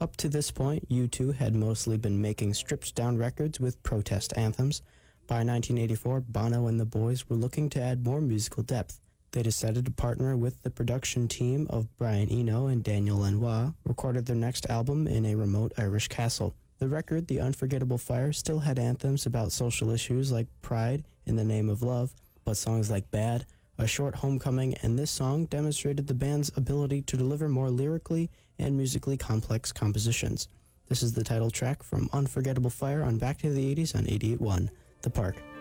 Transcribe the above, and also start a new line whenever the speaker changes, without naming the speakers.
Up to this point, U2 had mostly been making stripped-down records with protest anthems. By 1984, Bono and the boys were looking to add more musical depth. They decided to partner with the production team of Brian Eno and Daniel Lanois, recorded their next album in a remote Irish castle. The record, The Unforgettable Fire, still had anthems about social issues like pride in the name of love, but songs like Bad, A Short Homecoming, and this song demonstrated the band's ability to deliver more lyrically and musically complex compositions. This is the title track from Unforgettable Fire on Back to the 80s on 88.1 The Park.